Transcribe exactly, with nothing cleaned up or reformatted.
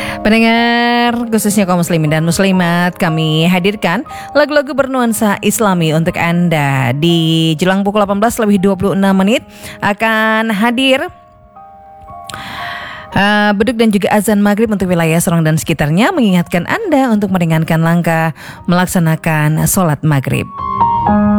Pendengar, khususnya kaum muslimin dan muslimat, kami hadirkan lagu-lagu bernuansa Islami untuk Anda. Di jelang pukul delapan belas lebih dua puluh enam menit akan hadir Uh, beduk dan juga azan maghrib untuk wilayah Sorong dan sekitarnya, mengingatkan Anda untuk meringankan langkah melaksanakan sholat maghrib.